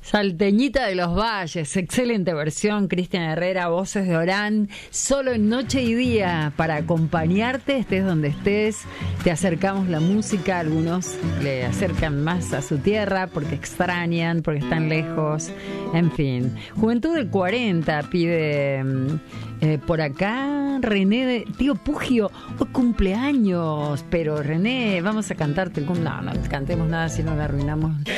Salteñita de los Valles, excelente versión, Cristian Herrera, voces de Orán, solo en Noche y Día, para acompañarte, estés donde estés, te acercamos la música, algunos le acercan más a su tierra porque extrañan, porque están lejos, en fin. Juventud del 40 pide por acá René de Tío Pugio, hoy cumpleaños, pero René, vamos a cantarte el no cantemos nada si no la arruinamos.